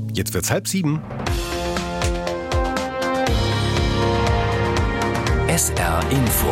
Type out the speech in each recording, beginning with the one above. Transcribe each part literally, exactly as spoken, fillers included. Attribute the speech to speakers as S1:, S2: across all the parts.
S1: Jetzt wird's halb sieben.
S2: S R Info.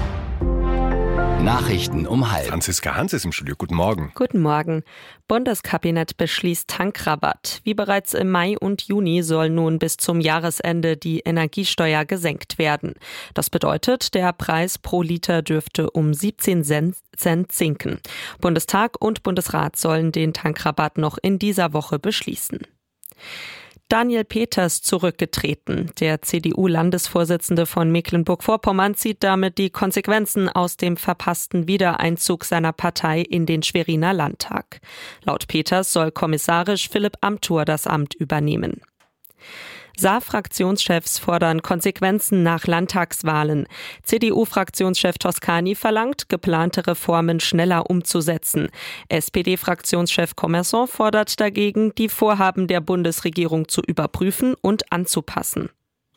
S2: Nachrichten um halb.
S1: Franziska Hans ist im Studio. Guten Morgen.
S3: Guten Morgen. Bundeskabinett beschließt Tankrabatt. Wie bereits im Mai und Juni soll nun bis zum Jahresende die Energiesteuer gesenkt werden. Das bedeutet, der Preis pro Liter dürfte um siebzehn Cent sinken. Bundestag und Bundesrat sollen den Tankrabatt noch in dieser Woche beschließen. Daniel Peters zurückgetreten. Der C D U-Landesvorsitzende von Mecklenburg-Vorpommern zieht damit die Konsequenzen aus dem verpassten Wiedereinzug seiner Partei in den Schweriner Landtag. Laut Peters soll kommissarisch Philipp Amthor das Amt übernehmen. Saar-Fraktionschefs fordern Konsequenzen nach Landtagswahlen. C D U-Fraktionschef Toscani verlangt, geplante Reformen schneller umzusetzen. S P D-Fraktionschef Commerson fordert dagegen, die Vorhaben der Bundesregierung zu überprüfen und anzupassen.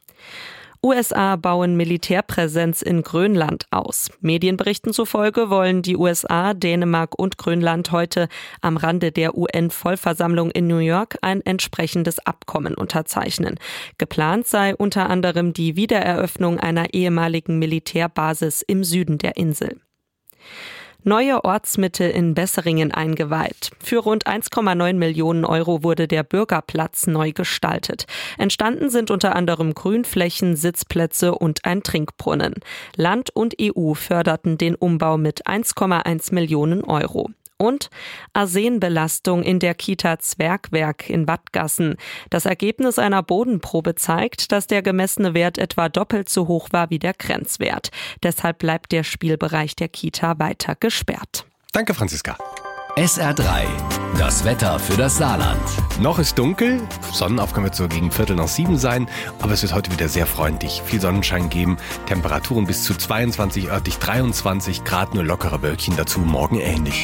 S3: U S A bauen Militärpräsenz in Grönland aus. Medienberichten zufolge wollen die U S A, Dänemark und Grönland heute am Rande der U N-Vollversammlung in New York ein entsprechendes Abkommen unterzeichnen. Geplant sei unter anderem die Wiedereröffnung einer ehemaligen Militärbasis im Süden der Insel. Neue Ortsmitte in Besseringen eingeweiht. Für rund eins Komma neun Millionen Euro wurde der Bürgerplatz neu gestaltet. Entstanden sind unter anderem Grünflächen, Sitzplätze und ein Trinkbrunnen. Land und E U förderten den Umbau mit eins Komma eins Millionen Euro. Und Arsenbelastung in der Kita Zwergwerk in Wattgassen. Das Ergebnis einer Bodenprobe zeigt, dass der gemessene Wert etwa doppelt so hoch war wie der Grenzwert. Deshalb bleibt der Spielbereich der Kita weiter gesperrt.
S1: Danke, Franziska.
S2: S R drei. Das Wetter für das Saarland.
S1: Noch ist dunkel, Sonnenaufgang wird so gegen Viertel nach sieben sein, aber es wird heute wieder sehr freundlich. Viel Sonnenschein geben, Temperaturen bis zu zweiundzwanzig, örtlich dreiundzwanzig Grad, nur lockere Wölkchen dazu, morgen ähnlich.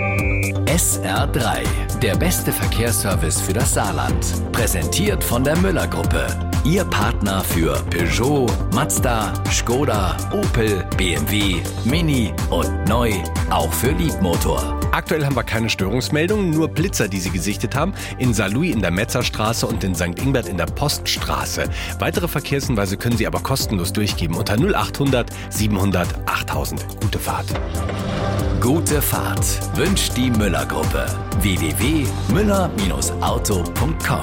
S2: S R drei. Der beste Verkehrsservice für das Saarland. Präsentiert von der Müller-Gruppe. Ihr Partner für Peugeot, Mazda, Skoda, Opel, B M W, Mini und neu, auch für Liebmotor.
S1: Aktuell haben wir keine Störungsmeldungen, nur Blitzer, die Sie gesichtet haben, in Saarlouis in der Metzerstraße und in Sankt Ingbert in der Poststraße. Weitere Verkehrshinweise können Sie aber kostenlos durchgeben unter null achthundert siebenhundert achttausend. Gute Fahrt.
S2: Gute Fahrt wünscht die Müller-Gruppe. w w w punkt müller auto punkt com.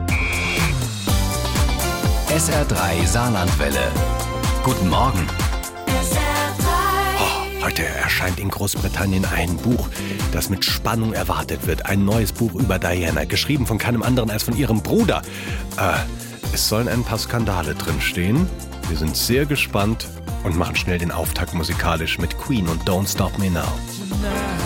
S2: S R drei Saarlandwelle. Guten Morgen.
S1: Oh, heute erscheint in Großbritannien ein Buch, das mit Spannung erwartet wird. Ein neues Buch über Diana, geschrieben von keinem anderen als von ihrem Bruder. Äh, es sollen ein paar Skandale drinstehen. Wir sind sehr gespannt und machen schnell den Auftakt musikalisch mit Queen und Don't Stop Me Now.